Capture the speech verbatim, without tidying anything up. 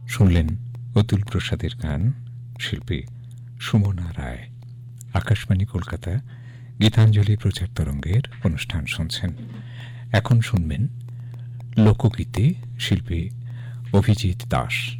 শুনলেন অতুল প্রসাদের গান, শিল্পী সুমনা রায়। আকাশবাণী কলকাতা গীতাঞ্জলি প্রচার তরঙ্গের অনুষ্ঠান শুনছেন। এখন শুনবেন লোকগীতি, শিল্পী অভিজিৎ দাস।